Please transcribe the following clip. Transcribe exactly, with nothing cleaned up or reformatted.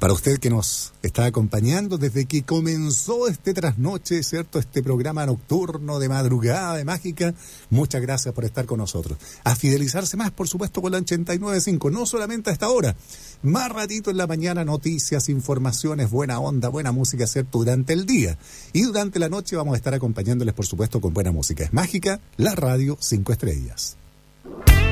Para usted que nos está acompañando desde que comenzó este trasnoche, ¿cierto? Este programa nocturno de madrugada de Mágica, muchas gracias por estar con nosotros. A fidelizarse más, por supuesto, con la ochenta y nueve punto cinco, no solamente a esta hora. Más ratito en la mañana, noticias, informaciones, buena onda, buena música, ¿cierto? Durante el día. Y durante la noche vamos a estar acompañándoles, por supuesto, con buena música. Es Mágica, la radio cinco estrellas.